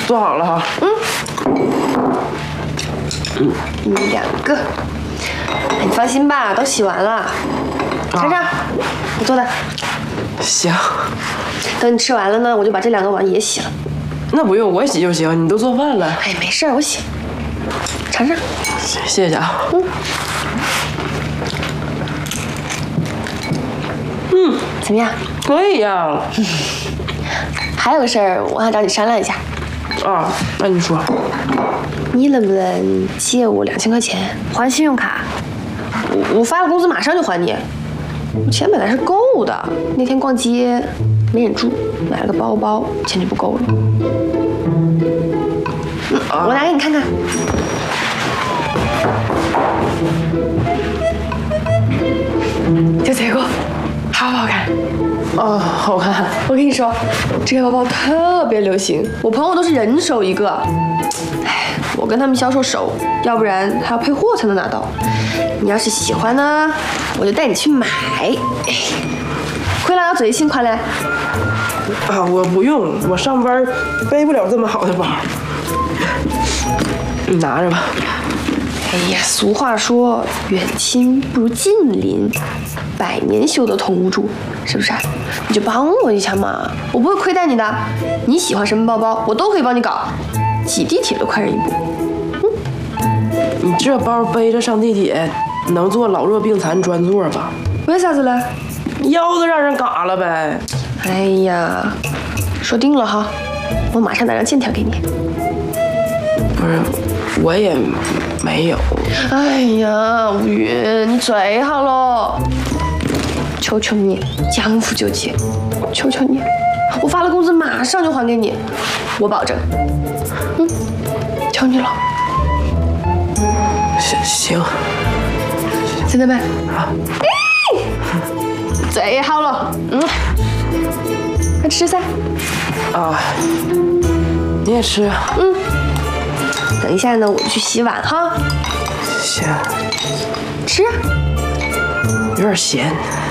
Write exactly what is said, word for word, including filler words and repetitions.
做好了哈。 嗯。嗯，给你两个。哎，你放心吧，都洗完了。尝尝，我做的。 行。 等你吃完了呢，我就把这两个碗也洗了。 那不用，我洗就行。你都做饭了。 哎，没事，我洗。尝尝。 谢谢啊。 嗯。嗯，怎么样？ 可以呀。 还有个事儿，我想找你商量一下。 啊，那你说。 你能不能借我两千块钱还信用卡？我我发了工资马上就还你。我钱本来是够的，那天逛街没忍住买了个包包，钱就不够了。嗯，我拿给你看看。就这个，好不好看？ 哦，好看。 我跟你说，这个包包特别流行，我朋友都是人手一个。哎，我跟他们销售熟，要不然还要配货才能拿到。你要是喜欢呢，我就带你去买。快来，要最新款嘞！ 啊，我不用，我上班背不了这么好的包。你拿着吧。 哎呀，俗话说，远亲不如近邻，百年修得同屋住，是不是？你就帮我一下嘛，我不会亏待你的。你喜欢什么包包，我都可以帮你搞，挤地铁都快人一步。 嗯，你这包背着上地铁，能坐老弱病残专座吧？ 为啥子呢？ 腰都让人嘎了呗。 哎呀，说定了哈，我马上拿张欠条给你。 不是，我也没有。 哎呀，吴云，你最好了，求求你，将付就结，求求你，我发了工资马上就还给你，我保证。嗯，求你了。 行行。 现在呗。 啊。 最好了，嗯，快吃噻。 啊，你也吃。 嗯。等一下呢，我去洗碗哈。 行。 吃啊。 有点咸。